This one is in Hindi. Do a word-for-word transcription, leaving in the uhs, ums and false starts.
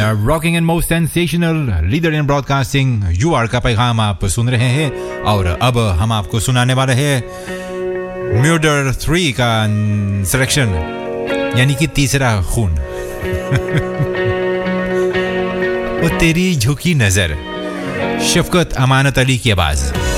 Rocking and most sensational leader in broadcasting you are का पैगाम आप सुन रहे हैं और अब हम आपको सुनाने वाले हैं मर्डर थ्री का सिलेक्शन यानी कि तीसरा खून. वो तेरी झुकी नजर, शफकत अमानत अली की आवाज.